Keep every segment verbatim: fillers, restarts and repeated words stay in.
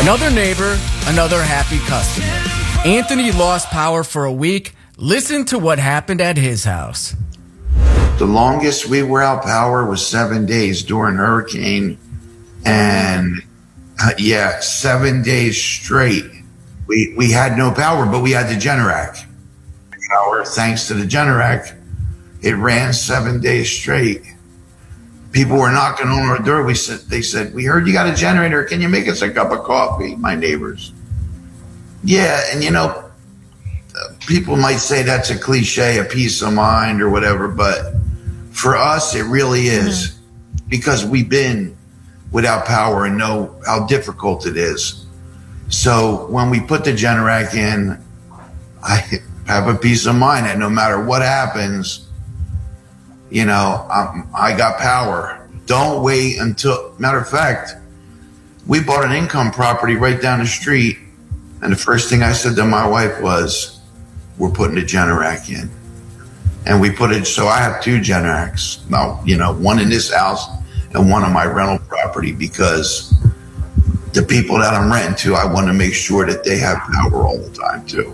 Another neighbor, another happy customer. Anthony lost power for a week. Listen to what happened at his house. The longest we were out power was seven days during hurricane. And uh, yeah, seven days straight. We we had no power, but we had the Generac. Power, thanks to the Generac, it ran seven days straight. People were knocking on our door. We said, they said, "We heard you got a generator. Can you make us a cup of coffee?" My neighbors. Yeah, and you know, people might say that's a cliche, a peace of mind or whatever, but for us, it really is, mm-hmm. because we've been without power and know how difficult it is. So when we put the Generac in, I have a peace of mind that no matter what happens, you know, I'm, I got power. Don't wait until, matter of fact, we bought an income property right down the street. And the first thing I said to my wife was, we're putting a Generac in. And we put it, so I have two Generacs. Now, you know, one in this house and one on my rental property, because the people that I'm renting to, I want to make sure that they have power all the time too.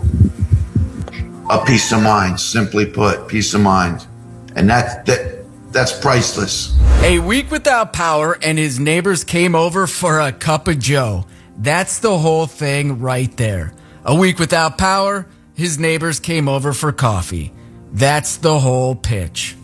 A peace of mind, simply put, peace of mind. And that, that that's priceless. A week without power and his neighbors came over for a cup of joe. That's the whole thing right there. A week without power, his neighbors came over for coffee. That's the whole pitch.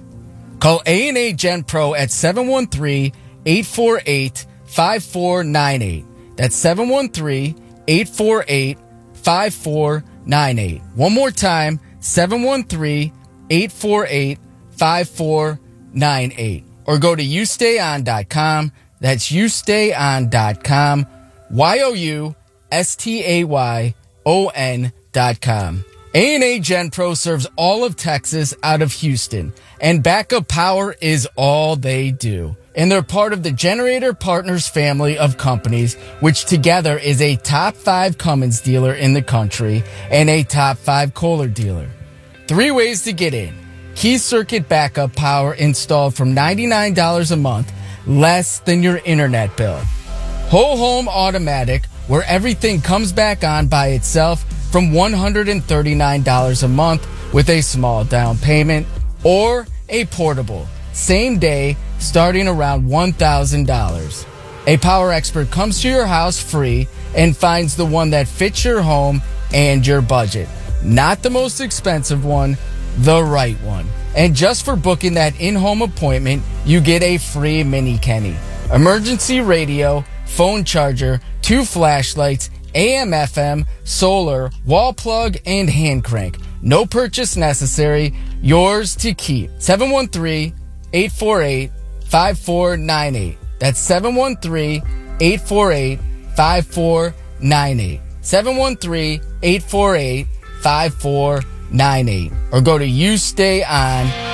Call A and A Gen Pro at seven one three, eight four eight, five four nine eight. That's seven one three, eight four eight, five four nine eight. One more time, seven one three, eight four eight, five four nine eight. Or go to you stay on dot com. That's you stay on dot com. Y O U S T A Y O N dot com. A and A Gen Pro serves all of Texas out of Houston, and backup power is all they do. And they're part of the Generator Partners family of companies, which together is a top five Cummins dealer in the country and a top five Kohler dealer. Three ways to get in. Key circuit backup power installed from ninety-nine dollars a month, less than your internet bill. Whole home automatic, where everything comes back on by itself, from one hundred thirty-nine dollars a month with a small down payment. Or a portable, same day, starting around one thousand dollars. A power expert comes to your house free and finds the one that fits your home and your budget. Not the most expensive one, the right one. And just for booking that in-home appointment, you get a free Mini Kenny, emergency radio, phone charger, two flashlights, A M F M, solar, wall plug, and hand crank. No purchase necessary. Yours to keep. seven one three, eight four eight, five four nine eight. That's seven one three, eight four eight, five four nine eight. seven one three, eight four eight, five four nine eight. Or go to you stay on